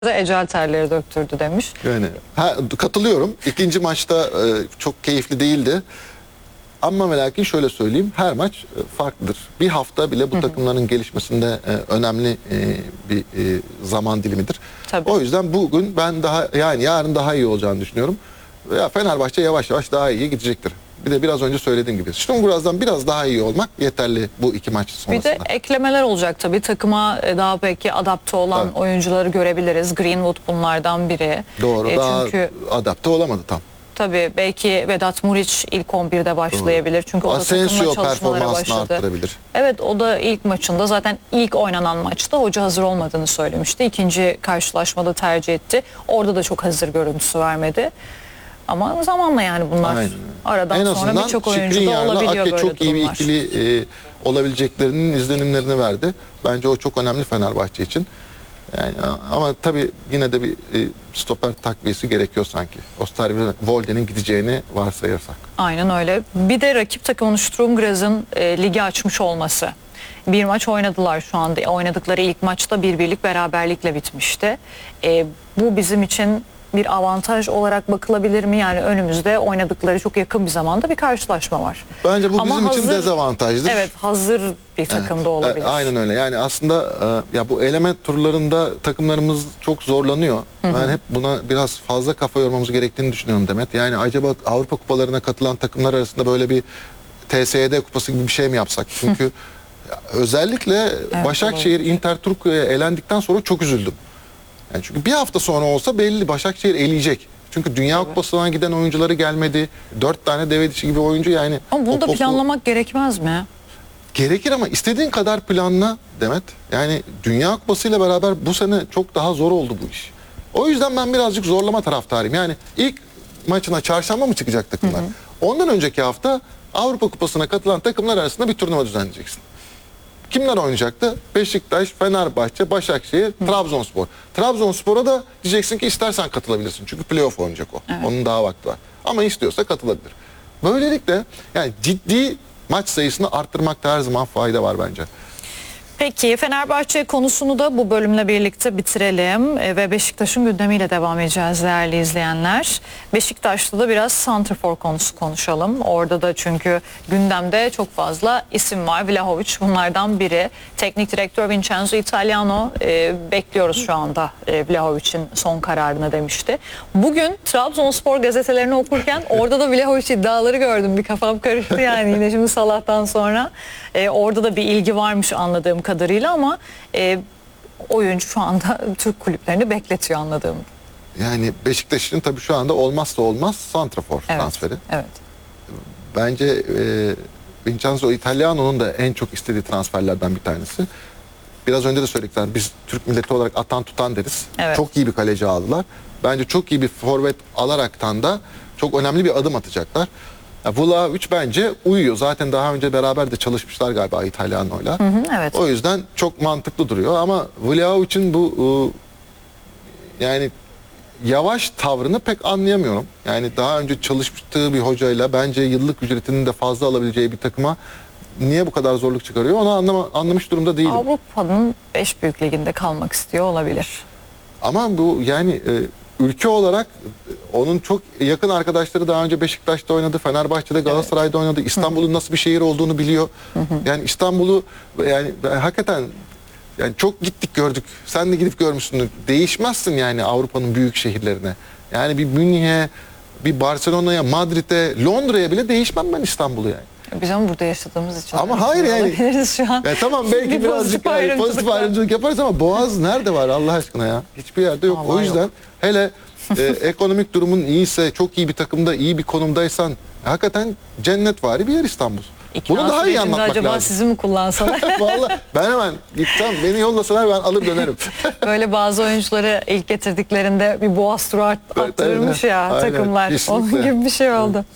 ecel terleri döktürdü demiş. Yani katılıyorum. İkinci maçta çok keyifli değildi. Ama ve lakin şöyle söyleyeyim, her maç farklıdır. Bir hafta bile bu takımların gelişmesinde önemli bir zaman dilimidir. Tabii. O yüzden bugün ben yarın daha iyi olacağını düşünüyorum. Ya Fenerbahçe yavaş yavaş daha iyi gidecektir. Bir de biraz önce söylediğim gibi. Şimdi birazdan biraz daha iyi olmak yeterli bu iki maç sonrasında. Bir de eklemeler olacak tabii. Takıma daha belki adapte olan oyuncuları görebiliriz. Greenwood bunlardan biri. Doğru. Daha adapte olamadı tam. Tabii belki Vedat Muriç ilk 11'de başlayabilir. Çünkü o da takımla çalışmalara başladı. Arttırabilir. Evet, o da ilk maçında zaten ilk oynanan maçta hoca hazır olmadığını söylemişti. İkinci karşılaşmada tercih etti. Orada da çok hazır görüntüsü vermedi. Ama zamanla yani bunlar aradan sonra birçok oyuncu da olabiliyor böyle çok iyi bir durumlar. ikili olabileceklerinin izlenimlerini verdi. Bence o çok önemli Fenerbahçe için. Yani, ama tabii yine de bir stoper takviyesi gerekiyor sanki. Osterwolde'nin gideceğini varsayarsak. Aynen öyle. Bir de rakip takımın Sturm Graz'ın ligi açmış olması. Bir maç oynadılar şu anda. Oynadıkları ilk maçta 1-1'lik beraberlikle bitmişti. Bu bizim için bir avantaj olarak bakılabilir mi? Yani önümüzde oynadıkları çok yakın bir zamanda bir karşılaşma var. Bence bu bizim için dezavantajdır. Evet, hazır bir takım da olabilir. Aynen öyle. Yani aslında ya bu element turlarında takımlarımız çok zorlanıyor. Ben hep buna biraz fazla kafa yormamız gerektiğini düşünüyorum Demet. Yani acaba Avrupa kupalarına katılan takımlar arasında böyle bir TSE'de kupası gibi bir şey mi yapsak? Çünkü özellikle Başakşehir Inter Turku'ya elendikten sonra çok üzüldüm. Yani çünkü bir hafta sonra olsa belli Başakşehir eleyecek. Çünkü Dünya Kupası'na giden oyuncuları gelmedi. 4 tane deve dişi gibi oyuncu yani. Ama bunu da planlamak gerekmez mi? Gerekir ama istediğin kadar planla Demet. Yani Dünya Kupası'yla beraber bu sene çok daha zor oldu bu iş. O yüzden ben birazcık zorlama taraftarıyım. Yani ilk maçına çarşamba mı çıkacak takımlar? Ondan önceki hafta Avrupa Kupası'na katılan takımlar arasında bir turnuva düzenleyeceksin. Kimler oynayacaktı? Beşiktaş, Fenerbahçe, Başakşehir, Trabzonspor. Trabzonspor'a da diyeceksin ki istersen katılabilirsin. Çünkü playoff oynayacak o. Evet. Onun daha vakti var. Ama istiyorsa katılabilir. Böylelikle yani ciddi maç sayısını arttırmakta her zaman fayda var bence. Peki Fenerbahçe konusunu da bu bölümle birlikte bitirelim ve Beşiktaş'ın gündemiyle devam edeceğiz değerli izleyenler. Beşiktaş'ta da biraz santrfor konusu konuşalım. Orada da çünkü gündemde çok fazla isim var. Vlahovic bunlardan biri. Teknik direktör Vincenzo Italiano bekliyoruz şu anda Vlahovic'in son kararını demişti. Bugün Trabzonspor gazetelerini okurken orada da Vlahovic iddiaları gördüm. Bir kafam karıştı yani yine şimdi Salah'tan sonra. Orada da bir ilgi varmış anladığım kadarıyla ama oyuncu şu anda Türk kulüplerini bekletiyor anladığım. Yani Beşiktaş'ın tabii şu anda olmazsa olmaz santrafor transferi. Evet. Bence Vincenzo Italiano'nun da en çok istediği transferlerden bir tanesi. Biraz önce de söyledik zaten biz Türk milleti olarak atan tutan deriz. Evet. Çok iyi bir kaleci aldılar. Bence çok iyi bir forvet alaraktan da çok önemli bir adım atacaklar. Vlahovic bence uyuyor. Zaten daha önce beraber de çalışmışlar galiba İtalyano'yla. Evet. O yüzden çok mantıklı duruyor ama Vlahovic'in bu yani yavaş tavrını pek anlayamıyorum. Yani daha önce çalıştığı bir hocayla bence yıllık ücretinin de fazla alabileceği bir takıma niye bu kadar zorluk çıkarıyor onu anlamış durumda değilim. Avrupa'nın 5 büyük liginde kalmak istiyor olabilir. Ama bu yani ülke olarak onun çok yakın arkadaşları daha önce Beşiktaş'ta oynadı, Fenerbahçe'de, Galatasaray'da oynadı. İstanbul'un nasıl bir şehir olduğunu biliyor. Yani İstanbul'u yani hakikaten yani çok gittik gördük. Sen de gidip görmüşsündür. Değişmezsin yani Avrupa'nın büyük şehirlerine. Yani bir Münih'e, bir Barcelona'ya, Madrid'e, Londra'ya bile değişmem ben İstanbul'u yani. Biz ama burada yaşadığımız için. Ama hayır yani. Şu an. Ya tamam belki birazcık pozitif ayrımcılık yaparız ama Boğaz nerede var Allah aşkına ya? Hiçbir yerde yok. Vallahi o yüzden yok. Hele ekonomik durumun iyiyse, çok iyi bir takımda, iyi bir konumdaysan hakikaten cennetvari bir yer İstanbul. Bunu daha iyi anlatmak acaba lazım. sizi mi kullansalar? Vallahi ben hemen gitsem beni yollasalar ben alır dönerim. Böyle bazı oyuncuları ilk getirdiklerinde bir boğaz turu attırırmış ya aynen, takımlar. kesinlikle. Onun gibi bir şey oldu.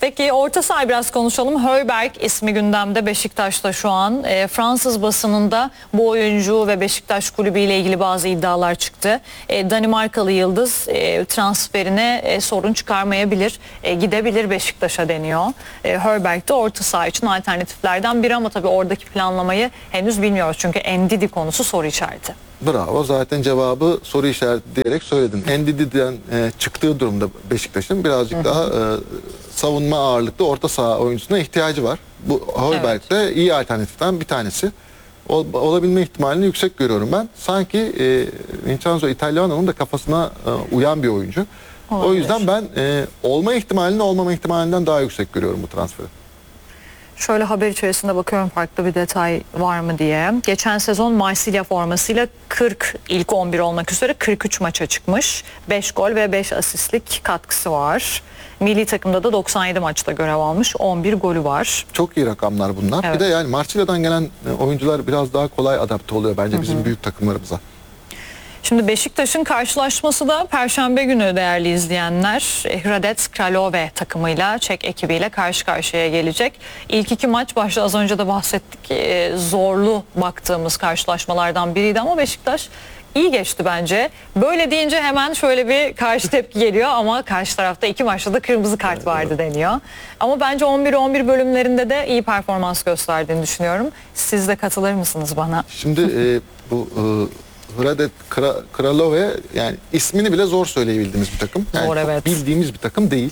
Peki orta sahayı biraz konuşalım. Højbjerg ismi gündemde Beşiktaş'ta şu an. Fransız basınında bu oyuncu ve Beşiktaş kulübü ile ilgili bazı iddialar çıktı. Danimarkalı yıldız transferine sorun çıkarmayabilir. Gidebilir Beşiktaş'a deniyor. Højbjerg de orta saha için alternatiflerden biri ama tabii oradaki planlamayı henüz bilmiyoruz. Çünkü Ndidi konusu soru işareti. Bravo. Zaten cevabı soru işareti diyerek söyledin. Ndidi'den çıktığı durumda Beşiktaş'ın birazcık daha savunma ağırlıklı orta saha oyuncusuna ihtiyacı var. Bu Højbjerg de iyi alternatiften bir tanesi. Olabilme ihtimalini yüksek görüyorum ben. Sanki Vincenzo Italiano'nun da kafasına uyan bir oyuncu. Olabilir. O yüzden ben olma ihtimalini olmama ihtimalinden daha yüksek görüyorum bu transferi. Şöyle haber içerisinde bakıyorum farklı bir detay var mı diye. Geçen sezon Marsilya formasıyla 40 ilk 11 olmak üzere 43 maça çıkmış. 5 gol ve 5 asistlik katkısı var. Milli takımda da 97 maçta görev almış. 11 golü var. Çok iyi rakamlar bunlar. Evet. Bir de yani Marsilya'dan gelen oyuncular biraz daha kolay adapte oluyor bence bizim büyük takımlarımıza. Şimdi Beşiktaş'ın karşılaşması da Perşembe günü değerli izleyenler. Hradec Kralove takımıyla, Çek ekibiyle karşı karşıya gelecek. İlk iki maç başta az önce de bahsettik. Zorlu baktığımız karşılaşmalardan biriydi ama Beşiktaş iyi geçti bence. Böyle deyince hemen şöyle bir karşı tepki geliyor ama karşı tarafta iki maçta da kırmızı kart vardı deniyor. Ama bence 11-11 bölümlerinde de iyi performans gösterdiğini düşünüyorum. Siz de katılır mısınız bana? Şimdi bu Hradec Kralove yani ismini bile zor söyleyebildiğimiz bir takım. Yani Zor, çok evet. bildiğimiz bir takım değil.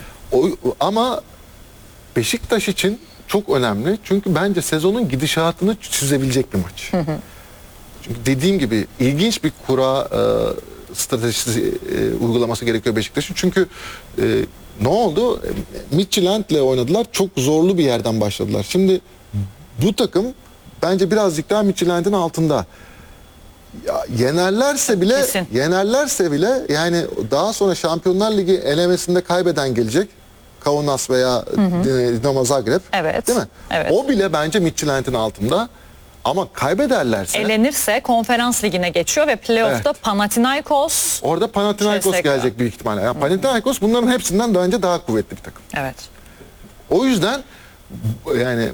Ama Beşiktaş için çok önemli. Çünkü bence sezonun gidişatını çizebilecek bir maç. Çünkü dediğim gibi ilginç bir kura stratejisi uygulaması gerekiyor Beşiktaş'ın. Çünkü ne oldu? Midtjylland'le oynadılar. Çok zorlu bir yerden başladılar. Şimdi bu takım bence birazcık daha Midtjylland'in altında. Ya, Kesin. yenerlerse bile yani daha sonra Şampiyonlar Ligi elemesinde kaybeden gelecek. Kaunas veya Dinamo Zagreb. Evet. Değil mi? Evet. O bile bence Midtjylland'in altında. Ama kaybederlerse Elenirse konferans ligine geçiyor ve playoff'ta Evet. Panathinaikos. orada Panathinaikos CSKA. gelecek büyük ihtimalle. Yani Panathinaikos bunların hepsinden bence daha kuvvetli bir takım. Evet. O yüzden yani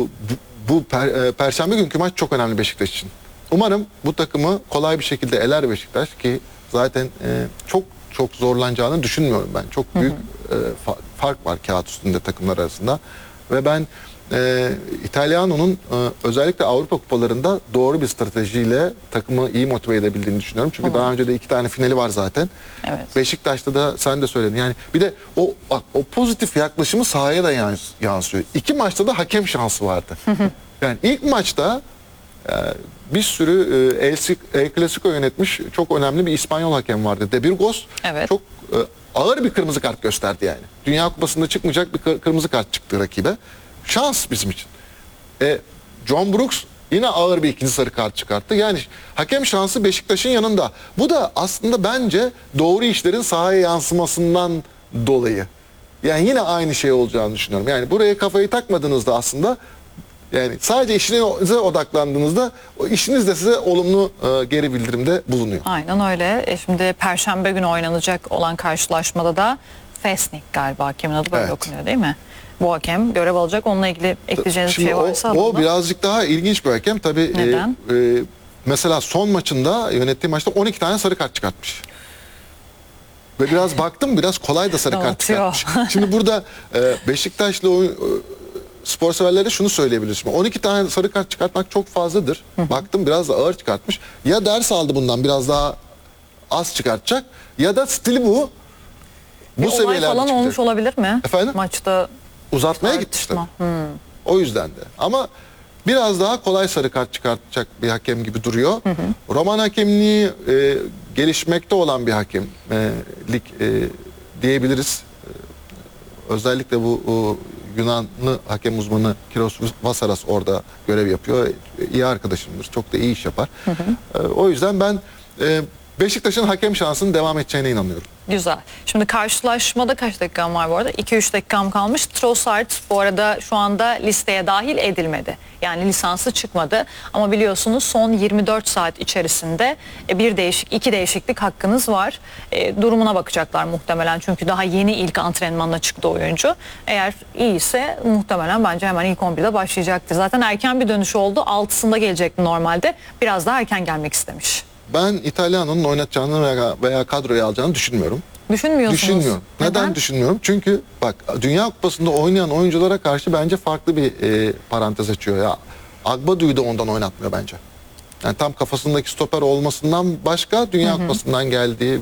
bu Perşembe günkü maç çok önemli Beşiktaş için. Umarım bu takımı kolay bir şekilde eler Beşiktaş ki zaten çok zorlanacağını düşünmüyorum ben. Çok büyük fark var kağıt üstünde takımlar arasında ve ben İtalyano'nun özellikle Avrupa kupalarında doğru bir stratejiyle takımı iyi motive edebildiğini düşünüyorum. Çünkü daha önce de 2 tane finali var zaten. Evet. Beşiktaş'ta da sen de söyledin. Yani bir de o pozitif yaklaşımı sahaya da yansıyor. 2 maçta da hakem şansı vardı. Yani ilk maçta bir sürü El Clasico yönetmiş çok önemli bir İspanyol hakem vardı. De Burgos. Evet. Çok ağır bir kırmızı kart gösterdi yani. Dünya Kupası'nda çıkmayacak bir kırmızı kart çıktı rakibe. Şans bizim için. John Brooks yine ağır bir ikinci sarı kart çıkarttı. Yani hakem şansı Beşiktaş'ın yanında. Bu da aslında bence doğru işlerin sahaya yansımasından dolayı. Yani yine aynı şey olacağını düşünüyorum. Yani buraya kafayı takmadığınızda aslında yani sadece işinize odaklandığınızda o işiniz de size olumlu geri bildirimde bulunuyor. Aynen öyle. Şimdi Perşembe günü oynanacak olan karşılaşmada da Fesnik galiba hakemin adı böyle Evet. okunuyor değil mi? Bu hakem görev alacak. Onunla ilgili ekleyeceğiniz bir Şimdi şey varsa o alalım. birazcık daha ilginç bir hakem. Tabii Neden? mesela son maçında yönettiği maçta 12 tane sarı kart çıkartmış. Ve biraz baktım biraz kolay da sarı kart Dağıtıyor. çıkartmış. Şimdi burada Beşiktaşlı spor severlere şunu söyleyebiliriz. Şimdi 12 tane sarı kart çıkartmak çok fazladır. Baktım biraz da ağır çıkartmış. Ya ders aldı bundan biraz daha az çıkartacak ya da stili bu. Bu Bir olay seviyelerde falan çıkacak. olmuş olabilir mi? Efendim? Maçta Uzatmaya gitmiş tabii. tartışma. O yüzden de. Ama biraz daha kolay sarı kart çıkartacak bir hakem gibi duruyor. Roman hakemliği gelişmekte olan bir hakemlik diyebiliriz. Özellikle bu Yunanlı hakem uzmanı Kiros Vasaras orada görev yapıyor. İyi arkadaşımdır. Çok da iyi iş yapar. O yüzden ben Beşiktaş'ın hakem şansının devam edeceğine inanıyorum. Güzel. Şimdi karşılaşmada kaç dakikam var bu arada? 2-3 dakikam kalmış. Trossard bu arada şu anda listeye dahil edilmedi. Yani lisansı çıkmadı. Ama biliyorsunuz son 24 saat içerisinde iki değişiklik hakkınız var. Durumuna bakacaklar muhtemelen. Çünkü daha yeni ilk antrenmanına çıktı oyuncu. Eğer iyiyse muhtemelen bence hemen ilk 11'de başlayacaktı. Zaten erken bir dönüş oldu. 6'sında gelecekti normalde. Biraz daha erken gelmek istemiş. Ben İtalyana'nın oynatacağını veya kadroya alacağını düşünmüyorum. Düşünmüyorsunuz. Düşünmüyorum. Neden düşünmüyorum? Çünkü bak, Dünya Kupası'nda oynayan oyunculara karşı bence farklı bir parantez açıyor ya. Agbadu'yu da ondan oynatmıyor bence. Yani tam kafasındaki stoper olmasından başka Dünya Kupası'ndan geldiği